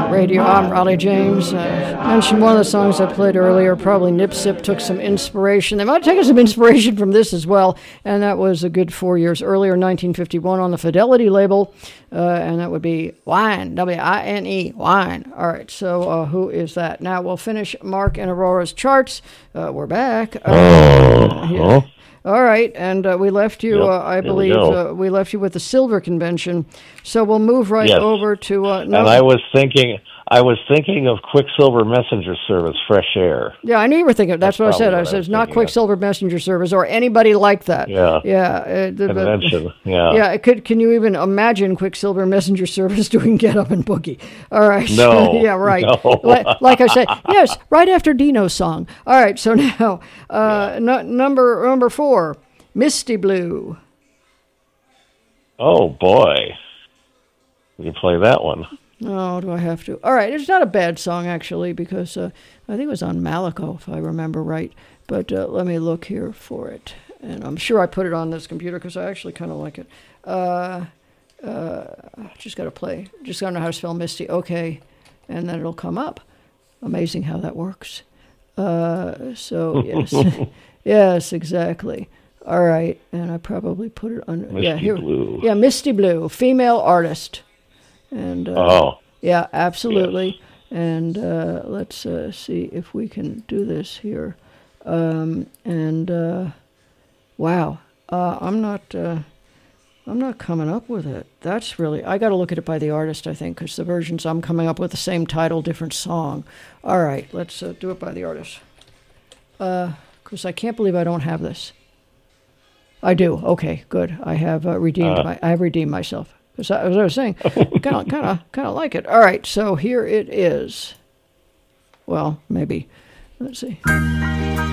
Radio. I'm Raleigh James. Mentioned one of the songs I played earlier, probably Nip Sip took some inspiration. They might have taken some inspiration from this as well, and that was a good 4 years earlier, 1951, on the Fidelity label, and that would be Wine, W-I-N-E, Wine. All right, so who is that? Now we'll finish Mark and Aurora's charts. We're back. Yeah. All right, and we left you, I believe, we left you with the Silver Convention. So we'll move right over to... and I was thinking of Quicksilver Messenger Service, Fresh Air. Yeah, I knew you were thinking. That's what I said. I said it's not Quicksilver Messenger Service or anybody like that. Yeah. Convention. Yeah. Can you even imagine Quicksilver Messenger Service doing Get Up and Boogie? All right. No. Yeah, right. No. Like I said, yes, right after Dino's song. All right. So now, number 4, Misty Blue. Oh boy, you play that one. Oh, do I have to? All right, it's not a bad song, actually, because I think it was on Malaco, if I remember right. But let me look here for it. And I'm sure I put it on this computer, because I actually kind of like it. Just got to play. Just got to know how to spell Misty. Okay, and then it'll come up. Amazing how that works. So, yes. Yes, exactly. All right, and I probably put it on... Misty Blue. Yeah, Misty Blue, female artist. And yeah, absolutely. Yes. And let's see if we can do this here. Wow, I'm not coming up with it. That's really, I got to look at it by the artist, I think, because the versions I'm coming up with the same title, different song. All right, let's do it by the artist. Because I can't believe I don't have this. I do. Okay, good. I have redeemed myself. As I was saying, kind of like it. All right, so here it is. Well, maybe. Let's see.